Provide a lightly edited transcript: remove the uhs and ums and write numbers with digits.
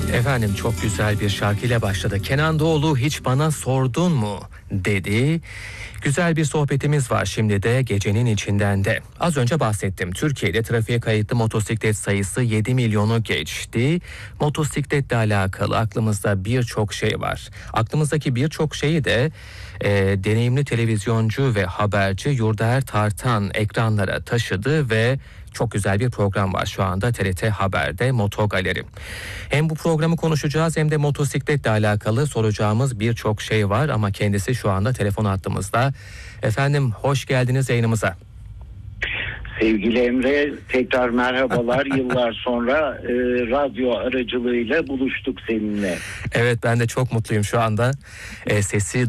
Efendim çok güzel bir şarkıyla başladı. Kenan Doğulu hiç bana sordun mu dedi. Güzel bir sohbetimiz var şimdi de gecenin içinden de. Az önce bahsettim. Türkiye'de trafiğe kayıtlı motosiklet sayısı 7 milyonu geçti. Motosikletle alakalı aklımızda birçok şey var. Aklımızdaki birçok şeyi de deneyimli televizyoncu ve haberci Yurdaer Tartan ekranlara taşıdı ve çok güzel bir program var şu anda TRT Haber'de, Moto Galeri. Hem bu programı konuşacağız hem de motosikletle alakalı soracağımız birçok şey var ama kendisi şu anda telefon hattımızda. Efendim hoş geldiniz yayınımıza. Sevgili Emre, tekrar merhabalar. Yıllar sonra radyo aracılığıyla buluştuk seninle. Evet, ben de çok mutluyum şu anda. Sesi